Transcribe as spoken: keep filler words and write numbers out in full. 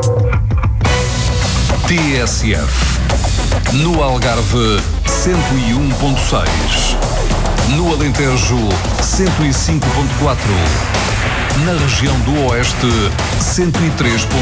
T S F. No Algarve, cento e um ponto seis. No Alentejo, cento e cinco ponto quatro. Na região do Oeste, cento e três ponto